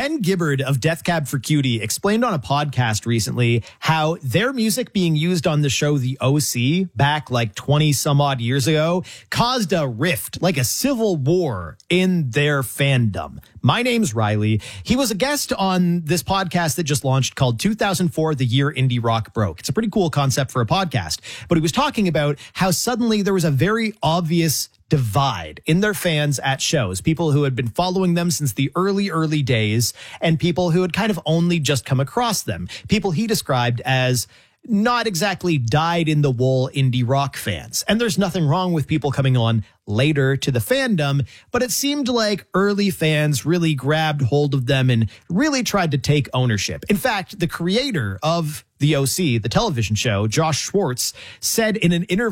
Ben Gibbard of Death Cab for Cutie explained on a podcast recently how their music being used on the show The OC back like 20 some odd years ago caused a rift, like a civil war in their fandom. My name's Riley. He was a guest on this podcast that just launched called 2004, The Year Indie Rock Broke. It's a pretty cool concept for a podcast, but he was talking about how suddenly there was a very obvious divide in their fans at shows. People who had been following them since the early days and people who had kind of only just come across them. People he described as not exactly dyed-in-the-wool indie rock fans. And there's nothing wrong with people coming on later to the fandom, but it seemed like early fans really grabbed hold of them and really tried to take ownership. In fact, the creator of The OC, the television show, Josh Schwartz, said in an interview